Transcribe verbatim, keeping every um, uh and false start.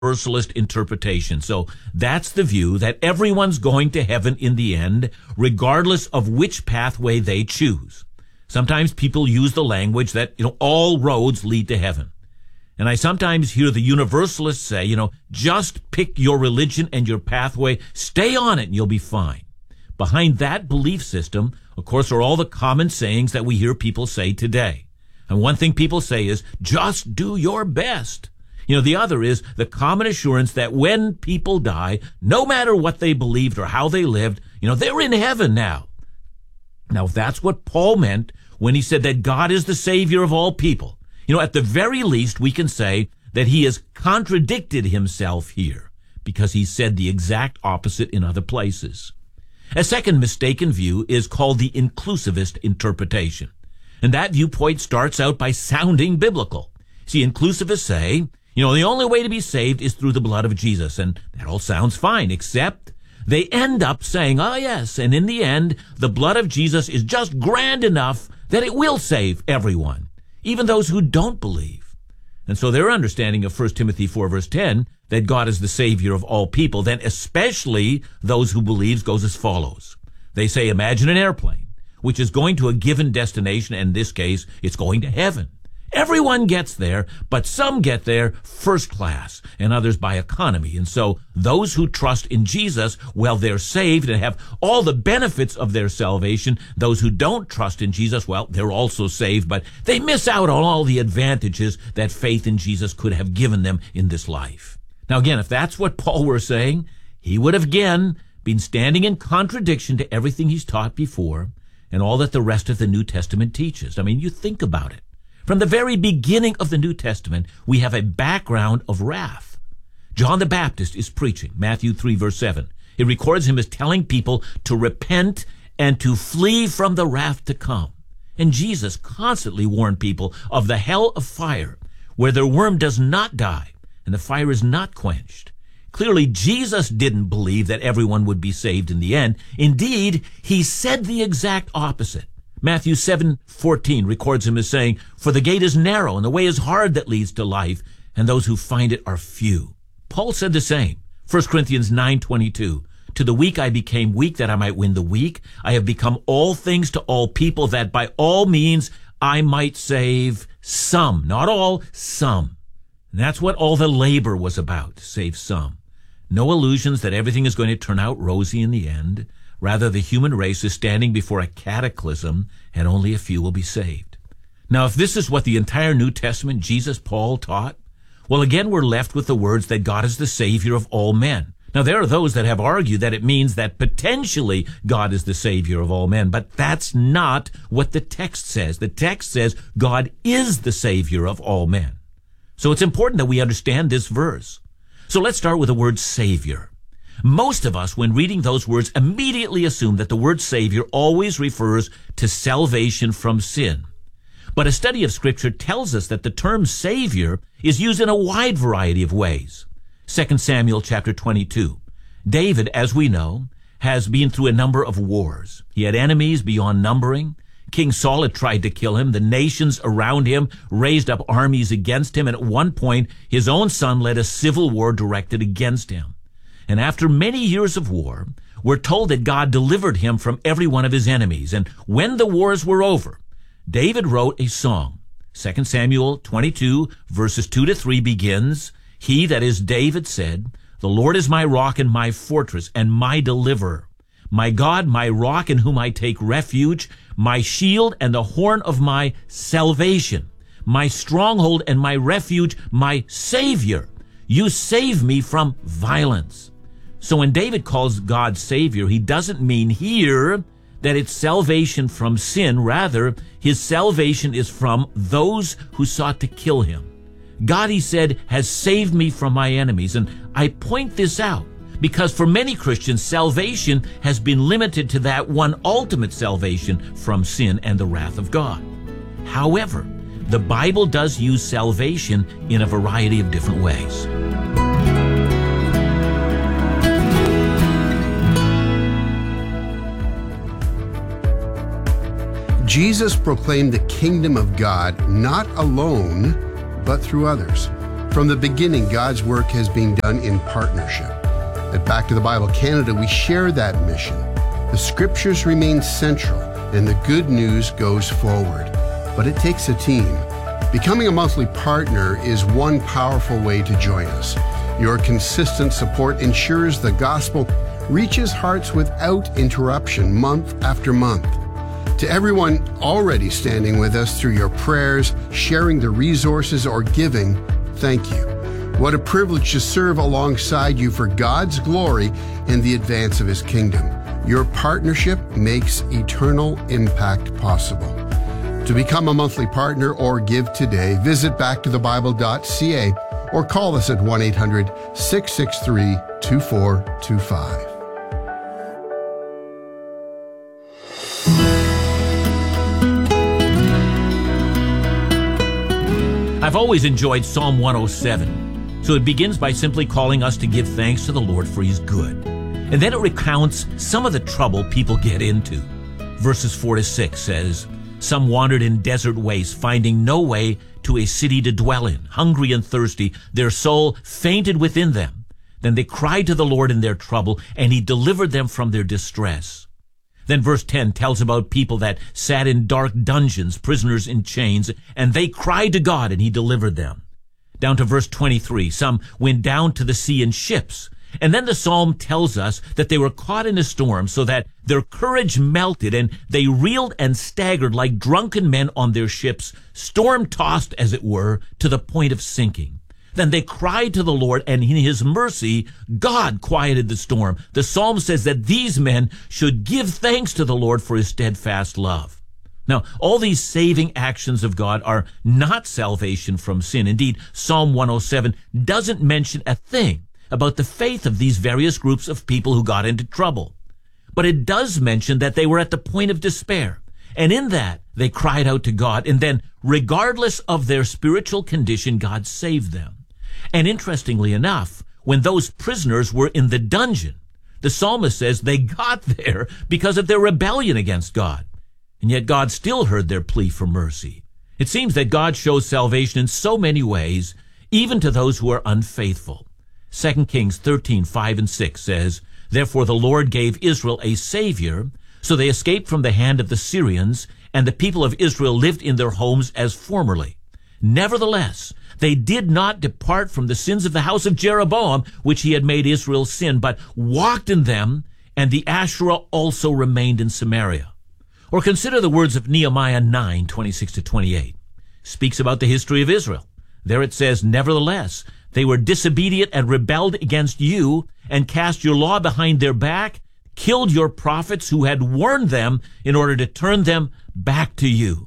universalist interpretation. So that's the view that everyone's going to heaven in the end, regardless of which pathway they choose. Sometimes people use the language that, you know, all roads lead to heaven. And I sometimes hear the universalists say, you know, just pick your religion and your pathway, stay on it and you'll be fine. Behind that belief system, of course, are all the common sayings that we hear people say today. And one thing people say is, just do your best. You know, the other is the common assurance that when people die, no matter what they believed or how they lived, you know, they're in heaven now. Now, if that's what Paul meant when he said that God is the Savior of all people, you know, at the very least, we can say that he has contradicted himself here because he said the exact opposite in other places. A second mistaken view is called the inclusivist interpretation. And that viewpoint starts out by sounding biblical. See, inclusivists say, you know, the only way to be saved is through the blood of Jesus. And that all sounds fine, except they end up saying, oh yes, and in the end, the blood of Jesus is just grand enough that it will save everyone, even those who don't believe. And so their understanding of First Timothy four verse ten, that God is the Savior of all people, then especially those who believe, goes as follows. They say, imagine an airplane, which is going to a given destination, and in this case, it's going to heaven. Everyone gets there, but some get there first class and others by economy. And so those who trust in Jesus, well, they're saved and have all the benefits of their salvation. Those who don't trust in Jesus, well, they're also saved, but they miss out on all the advantages that faith in Jesus could have given them in this life. Now, again, if that's what Paul were saying, he would have again been standing in contradiction to everything he's taught before and all that the rest of the New Testament teaches. I mean, you think about it. From the very beginning of the New Testament, we have a background of wrath. John the Baptist is preaching, Matthew three, verse seven. It records him as telling people to repent and to flee from the wrath to come. And Jesus constantly warned people of the hell of fire, where their worm does not die and the fire is not quenched. Clearly, Jesus didn't believe that everyone would be saved in the end. Indeed, he said the exact opposite. Matthew seven fourteen records him as saying, for the gate is narrow and the way is hard that leads to life, and those who find it are few. Paul said the same. First Corinthians nine twenty-two, to the weak I became weak that I might win the weak. I have become all things to all people that by all means I might save some. Not all, some. And that's what all the labor was about, to save some. No illusions that everything is going to turn out rosy in the end. Rather, the human race is standing before a cataclysm, and only a few will be saved. Now, if this is what the entire New Testament, Jesus, Paul, taught, well, again, we're left with the words that God is the Savior of all men. Now, there are those that have argued that it means that potentially God is the Savior of all men, but that's not what the text says. The text says God is the Savior of all men. So it's important that we understand this verse. So let's start with the word Savior. Most of us, when reading those words, immediately assume that the word Savior always refers to salvation from sin. But a study of Scripture tells us that the term Savior is used in a wide variety of ways. Second Samuel chapter twenty-two. David, as we know, has been through a number of wars. He had enemies beyond numbering. King Saul had tried to kill him. The nations around him raised up armies against him, and at one point, his own son led a civil war directed against him. And after many years of war, we're told that God delivered him from every one of his enemies. And when the wars were over, David wrote a song. Second Samuel twenty-two, verses two to three begins, He, that is David, said, the Lord is my rock and my fortress and my deliverer, my God, my rock in whom I take refuge, my shield and the horn of my salvation, my stronghold and my refuge, my Savior. You save me from violence. So when David calls God Savior, he doesn't mean here that it's salvation from sin. Rather, his salvation is from those who sought to kill him. God, he said, has saved me from my enemies. And I point this out because for many Christians, salvation has been limited to that one ultimate salvation from sin and the wrath of God. However, the Bible does use salvation in a variety of different ways. Jesus proclaimed the kingdom of God not alone, but through others. From the beginning, God's work has been done in partnership. At Back to the Bible Canada, we share that mission. The Scriptures remain central, and the good news goes forward. But it takes a team. Becoming a monthly partner is one powerful way to join us. Your consistent support ensures the gospel reaches hearts without interruption month after month. To everyone already standing with us through your prayers, sharing the resources, or giving, thank you. What a privilege to serve alongside you for God's glory and the advance of His kingdom. Your partnership makes eternal impact possible. To become a monthly partner or give today, visit back to the bible dot c a or call us at one eight hundred, six six three, two four two five. I've always enjoyed Psalm one oh seven. So it begins by simply calling us to give thanks to the Lord for He's good. And then it recounts some of the trouble people get into. Verses four to six says, "Some wandered in desert wastes, finding no way to a city to dwell in. Hungry and thirsty, their soul fainted within them. Then they cried to the Lord in their trouble, and He delivered them from their distress." Then verse ten tells about people that sat in dark dungeons, prisoners in chains, and they cried to God, and He delivered them. Down to verse twenty-three, some went down to the sea in ships. And then the psalm tells us that they were caught in a storm so that their courage melted, and they reeled and staggered like drunken men on their ships, storm-tossed, as it were, to the point of sinking. Then they cried to the Lord, and in His mercy, God quieted the storm. The psalm says that these men should give thanks to the Lord for His steadfast love. Now, all these saving actions of God are not salvation from sin. Indeed, Psalm one oh seven doesn't mention a thing about the faith of these various groups of people who got into trouble. But it does mention that they were at the point of despair. And in that, they cried out to God. And then, regardless of their spiritual condition, God saved them. And interestingly enough, when those prisoners were in the dungeon, the psalmist says they got there because of their rebellion against God. And yet God still heard their plea for mercy. It seems that God shows salvation in so many ways, even to those who are unfaithful. Second Kings thirteen, five and six says, "Therefore the Lord gave Israel a Savior, so they escaped from the hand of the Syrians, and the people of Israel lived in their homes as formerly. Nevertheless, they did not depart from the sins of the house of Jeroboam, which he had made Israel sin, but walked in them, and the Asherah also remained in Samaria." Or consider the words of Nehemiah nine, twenty-six to twenty-eight. Speaks about the history of Israel. There it says, "Nevertheless, they were disobedient and rebelled against you, and cast your law behind their back, killed your prophets who had warned them in order to turn them back to you."